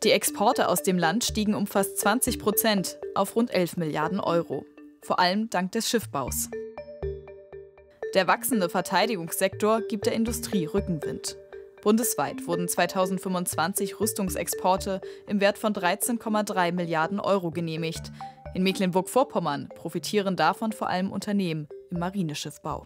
Die Exporte aus dem Land stiegen um fast 20% auf rund 11 Milliarden Euro. Vor allem dank des Schiffbaus. Der wachsende Verteidigungssektor gibt der Industrie Rückenwind. Bundesweit wurden 2025 Rüstungsexporte im Wert von 13,3 Milliarden Euro genehmigt. In Mecklenburg-Vorpommern profitieren davon vor allem Unternehmen im Marineschiffbau.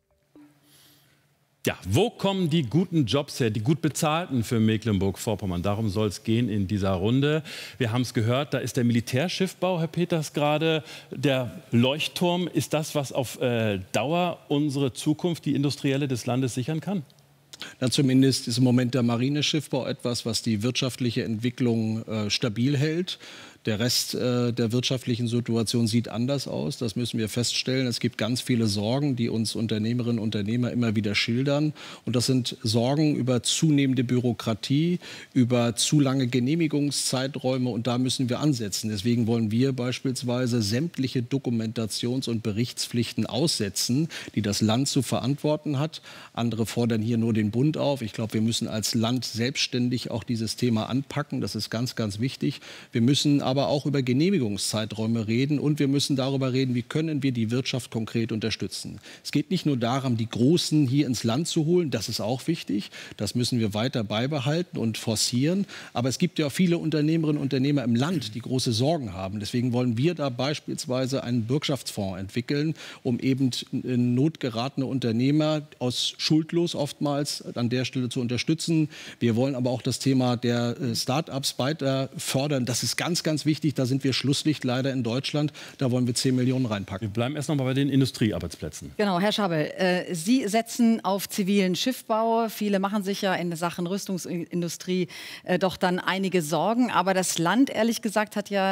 Ja, wo kommen die guten Jobs her, die gut bezahlten für Mecklenburg-Vorpommern? Darum soll es gehen in dieser Runde. Wir haben es gehört, da ist der Militärschiffbau, Herr Peters, gerade der Leuchtturm. Ist das, was auf Dauer unsere Zukunft, die industrielle des Landes sichern kann? Ja, zumindest ist im Moment der Marineschiffbau etwas, was die wirtschaftliche Entwicklung stabil hält. Der Rest der wirtschaftlichen Situation sieht anders aus. Das müssen wir feststellen. Es gibt ganz viele Sorgen, die uns Unternehmerinnen und Unternehmer immer wieder schildern. Und das sind Sorgen über zunehmende Bürokratie, über zu lange Genehmigungszeiträume. Und da müssen wir ansetzen. Deswegen wollen wir beispielsweise sämtliche Dokumentations- und Berichtspflichten aussetzen, die das Land zu verantworten hat. Andere fordern hier nur den Bund auf. Ich glaube, wir müssen als Land selbstständig auch dieses Thema anpacken. Das ist ganz, ganz wichtig. Wir müssen aber auch über Genehmigungszeiträume reden und wir müssen darüber reden, wie können wir die Wirtschaft konkret unterstützen. Es geht nicht nur darum, die Großen hier ins Land zu holen, das ist auch wichtig, das müssen wir weiter beibehalten und forcieren, aber es gibt ja auch viele Unternehmerinnen und Unternehmer im Land, die große Sorgen haben. Deswegen wollen wir da beispielsweise einen Bürgschaftsfonds entwickeln, um eben in Not geratene Unternehmer aus schuldlos oftmals an der Stelle zu unterstützen. Wir wollen aber auch das Thema der Start-ups weiter fördern. Das ist ganz, ganz wichtig. Da sind wir Schlusslicht leider in Deutschland. Da wollen wir 10 Millionen reinpacken. Wir bleiben erst noch mal bei den Industriearbeitsplätzen. Genau, Herr Schabel, Sie setzen auf zivilen Schiffbau. Viele machen sich ja in Sachen Rüstungsindustrie doch dann einige Sorgen. Aber das Land, ehrlich gesagt, hat ja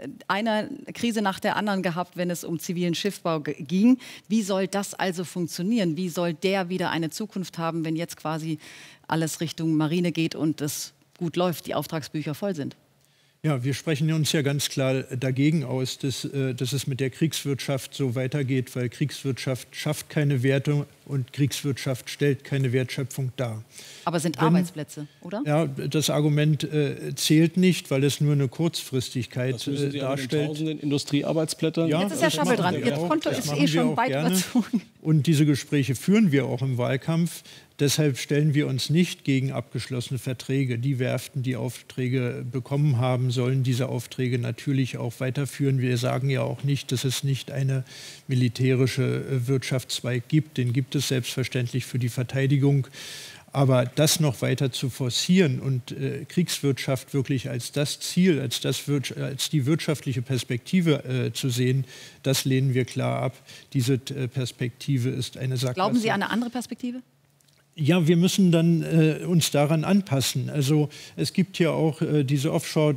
eine Krise nach der anderen gehabt, wenn es um zivilen Schiffbau ging. Wie soll das also funktionieren? Wie soll der wieder eine Zukunft haben, wenn jetzt quasi alles Richtung Marine geht und es gut läuft, die Auftragsbücher voll sind? Ja, wir sprechen uns ja ganz klar dagegen aus, dass es mit der Kriegswirtschaft so weitergeht, weil Kriegswirtschaft schafft keine Werte und Kriegswirtschaft stellt keine Wertschöpfung dar. Aber sind Arbeitsplätze, oder? Ja, das Argument zählt nicht, weil es nur eine Kurzfristigkeit darstellt. Tausenden Industriearbeitsplätze. Ja, jetzt ist Herr Schabel dran. Ihr Konto ist schon weit überzogen. Und diese Gespräche führen wir auch im Wahlkampf. Deshalb stellen wir uns nicht gegen abgeschlossene Verträge. Die Werften, die Aufträge bekommen haben, sollen diese Aufträge natürlich auch weiterführen. Wir sagen ja auch nicht, dass es nicht eine militärische Wirtschaftszweig gibt. Den gibt es selbstverständlich für die Verteidigung. Aber das noch weiter zu forcieren und Kriegswirtschaft wirklich als das Ziel, als die wirtschaftliche Perspektive zu sehen, das lehnen wir klar ab. Diese Perspektive ist eine Sackgasse. Glauben Sie an eine andere Perspektive? Ja, wir müssen dann uns daran anpassen. Also es gibt ja auch diese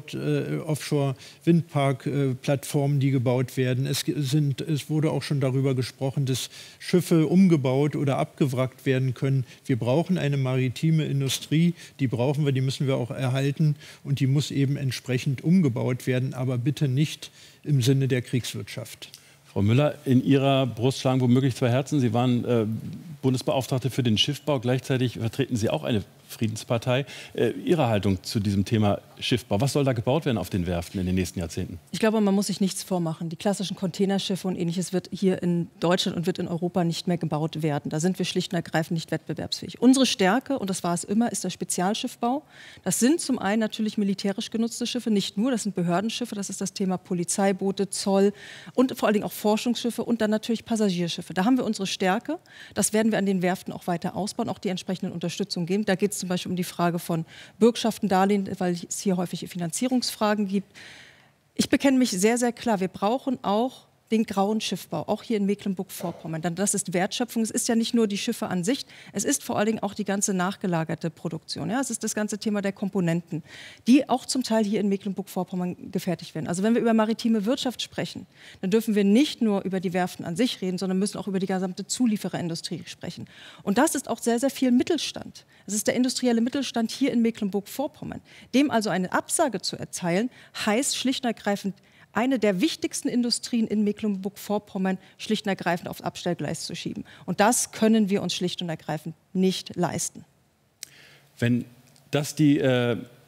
Offshore-Windpark-Plattformen, die gebaut werden. Es wurde auch schon darüber gesprochen, dass Schiffe umgebaut oder abgewrackt werden können. Wir brauchen eine maritime Industrie, die brauchen wir, die müssen wir auch erhalten und die muss eben entsprechend umgebaut werden, aber bitte nicht im Sinne der Kriegswirtschaft. Frau Müller, in Ihrer Brust schlagen womöglich zwei Herzen. Sie waren Bundesbeauftragte für den Schiffbau. Gleichzeitig vertreten Sie auch eine Friedenspartei. Ihre Haltung zu diesem Thema Schiffbau. Was soll da gebaut werden auf den Werften in den nächsten Jahrzehnten? Ich glaube, man muss sich nichts vormachen. Die klassischen Containerschiffe und Ähnliches wird hier in Deutschland und wird in Europa nicht mehr gebaut werden. Da sind wir schlicht und ergreifend nicht wettbewerbsfähig. Unsere Stärke, und das war es immer, ist der Spezialschiffbau. Das sind zum einen natürlich militärisch genutzte Schiffe, nicht nur, das sind Behördenschiffe, das ist das Thema Polizeiboote, Zoll und vor allen Dingen auch Forschungsschiffe und dann natürlich Passagierschiffe. Da haben wir unsere Stärke. Das werden wir an den Werften auch weiter ausbauen, auch die entsprechenden Unterstützung geben. Da geht es zum Beispiel um die Frage von Bürgschaften, Darlehen, weil es hier häufig Finanzierungsfragen gibt. Ich bekenne mich sehr, sehr klar, wir brauchen auch den grauen Schiffbau, auch hier in Mecklenburg-Vorpommern. Denn das ist Wertschöpfung. Es ist ja nicht nur die Schiffe an sich, es ist vor allen Dingen auch die ganze nachgelagerte Produktion. Ja? Es ist das ganze Thema der Komponenten, die auch zum Teil hier in Mecklenburg-Vorpommern gefertigt werden. Also wenn wir über maritime Wirtschaft sprechen, dann dürfen wir nicht nur über die Werften an sich reden, sondern müssen auch über die gesamte Zuliefererindustrie sprechen. Und das ist auch sehr, sehr viel Mittelstand. Es ist der industrielle Mittelstand hier in Mecklenburg-Vorpommern. Dem also eine Absage zu erteilen, heißt schlicht und ergreifend, eine der wichtigsten Industrien in Mecklenburg-Vorpommern schlicht und ergreifend aufs Abstellgleis zu schieben. Und das können wir uns schlicht und ergreifend nicht leisten. Wenn das die